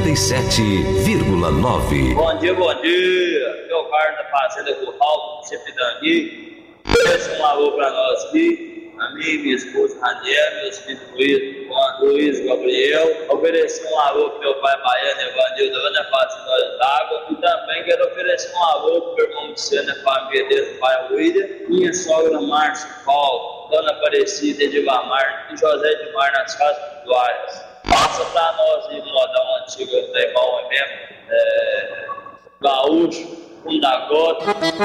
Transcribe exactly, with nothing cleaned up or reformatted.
noventa e sete vírgula nove. Bom dia, bom dia. Meu Carlos da Fazenda Curral, Chepidangui. Oferece um alô para nós aqui. A mim, minha esposa Raniel, meus filhos Luiz, Juan, Luiz, Gabriel. Oferecer um alô para meu pai Baiano, Evanildo, da Fazenda d'Água. E também quero oferecer um alô para o irmão Luciano, a família dele, pai William. Minha sogra Márcia Paulo, Dona Aparecida, Edivar Martins e José de Mar nas casas virtuais. Passa para nós em modão antigo, até igual mesmo, é, gaúcho, fundagota.